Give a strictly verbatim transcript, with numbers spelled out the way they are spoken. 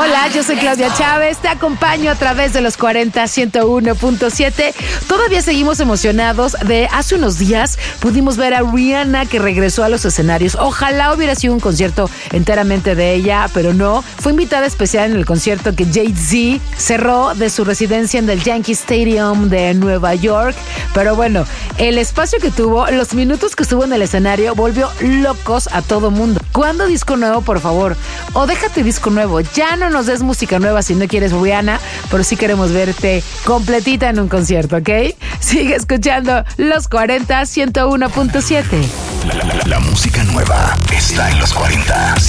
Hola, yo soy Claudia Chávez, te acompaño a través de los cuarenta, ciento uno punto siete. Todavía seguimos emocionados de hace unos días pudimos ver a Rihanna que regresó a los escenarios. Ojalá hubiera sido un concierto enteramente de ella, pero no. Fue invitada especial en el concierto que Jay-Z cerró de su residencia en el Yankee Stadium de Nueva York. Pero bueno, el espacio que tuvo, los minutos que estuvo en el escenario, volvió locos a todo mundo. ¿Cuándo disco nuevo, por favor? O déjate disco nuevo. Ya no nos des música nueva si no quieres Rihanna, pero sí queremos verte completita en un concierto, ¿ok? Sigue escuchando los cuarenta, ciento uno punto siete. La, la, la, la música nueva está en los cuarenta.